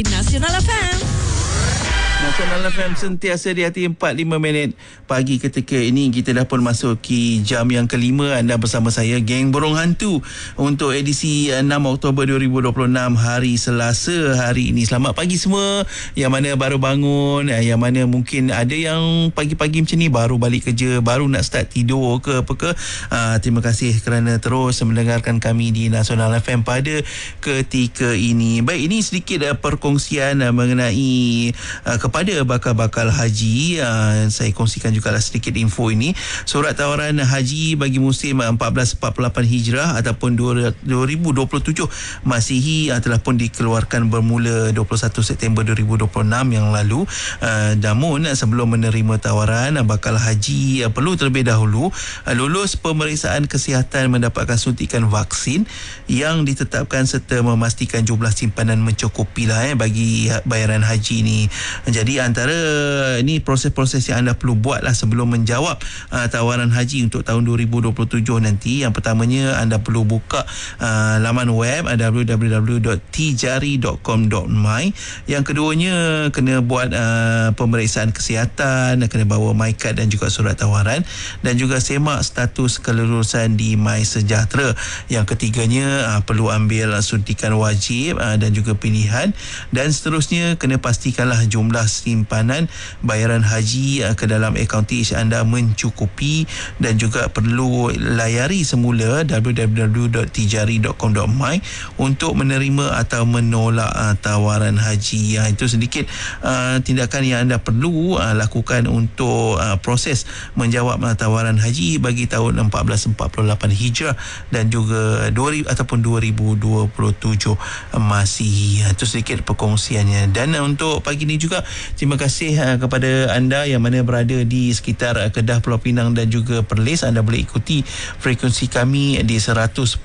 Nasional FM. Nasional FM sentiasa di hati 45 minit pagi ketika ini. Kita dah pun masuki jam yang kelima. Anda bersama saya, Geng Burung Hantu, untuk edisi 6 Oktober 2026, hari Selasa hari ini. Selamat pagi semua yang mana baru bangun, yang mana mungkin ada yang pagi-pagi macam ni baru balik kerja, baru nak start tidur ke apa ke. Terima kasih kerana terus mendengarkan kami di Nasional FM pada ketika ini. Baik, ini sedikit perkongsian mengenai kepada bakal-bakal haji. Saya kongsikan juga sedikit info ini. Surat tawaran haji bagi musim 1448 Hijrah ataupun 2027 Masihi telah pun dikeluarkan bermula 21 September 2026 yang lalu. Namun sebelum menerima tawaran bakal haji perlu terlebih dahulu lulus pemeriksaan kesihatan, mendapatkan suntikan vaksin yang ditetapkan serta memastikan jumlah simpanan mencukupi bagi bayaran haji ini. Jadi antara ini proses-proses yang anda perlu buat sebelum menjawab tawaran haji untuk tahun 2027 nanti. Yang pertamanya, anda perlu buka laman web www.tijari.com.my. Yang keduanya, kena buat pemeriksaan kesihatan, kena bawa MyCard dan juga surat tawaran, dan juga semak status kelulusan di MySejahtera. Yang ketiganya, perlu ambil suntikan wajib dan juga pilihan, dan seterusnya kena pastikanlah jumlah simpanan bayaran haji ke dalam akaun TIJ anda mencukupi, dan juga perlu layari semula www.tijari.com.my untuk menerima atau menolak tawaran haji. Itu sedikit tindakan yang anda perlu lakukan untuk proses menjawab tawaran haji bagi tahun 1448 Hijrah dan juga 2000 ataupun 2027 Masihi. Itu sedikit perkongsiannya. Dan untuk pagi ini juga, terima kasih kepada anda yang mana berada di sekitar Kedah, Pulau Pinang dan juga Perlis. Anda boleh ikuti frekuensi kami di 100.5.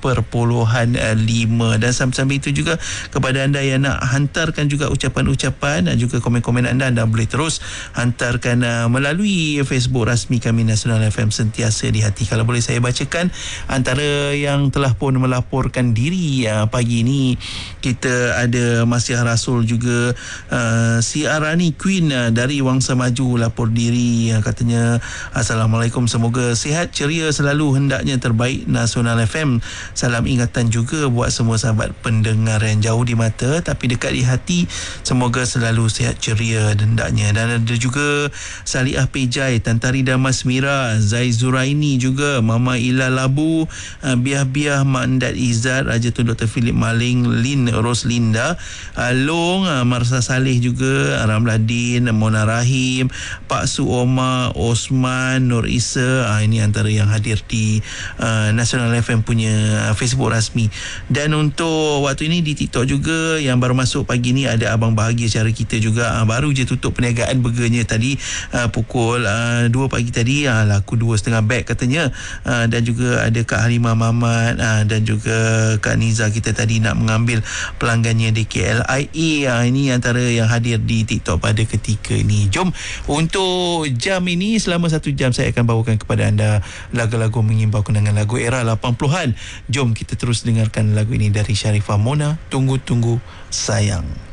Dan sambil itu juga, kepada anda yang nak hantarkan juga ucapan-ucapan dan juga komen-komen anda boleh terus hantarkan melalui Facebook rasmi kami, Nasional FM Sentiasa di Hati. Kalau boleh saya bacakan antara yang telah pun melaporkan diri pagi ini. Kita ada Masih Rasul juga, si Arani Queen dari Wangsa Maju lapor diri, katanya Assalamualaikum, semoga sihat ceria selalu, hendaknya terbaik Nasional FM. Salam ingatan juga buat semua sahabat pendengar yang jauh di mata tapi dekat di hati, semoga selalu sihat ceria hendaknya. Dan ada juga Saliah Pejai, Tantari Damas Mira, Zai Zuraini juga, Mama Ila Labu, Biah-Biah Mak Endat Izzat, Raja Tun Dr. Philip Maling, Lin Roslinda, Long, Marsa Saleh juga, Ramlah Din, Mona Rahim, Pak Su Omar, Osman, Nur Isa. Ini antara yang hadir di Nasional FM punya Facebook rasmi. Dan untuk waktu ini di TikTok juga, yang baru masuk pagi ni ada Abang Bahagia Cara Kita juga, baru je tutup perniagaan burgernya tadi pukul 2 pagi tadi, laku 2.5 beg katanya. Dan juga ada Kak Halimah Mamat dan juga Kak Niza kita tadi nak mengambil pelanggannya di KLIA. Ini antara yang hadir di TikTok pada ketika ini. Jom, untuk jam ini selama 1 jam saya akan bawakan kepada anda lagu-lagu mengimbau kenangan lagu era 80-an. Jom kita terus dengarkan lagu ini dari Sharifah Mona, Tunggu-Tunggu Sayang.